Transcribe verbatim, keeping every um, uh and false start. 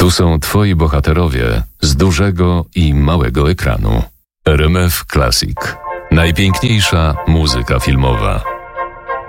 Tu są twoi bohaterowie z dużego i małego ekranu. R M F Classic. Najpiękniejsza muzyka filmowa.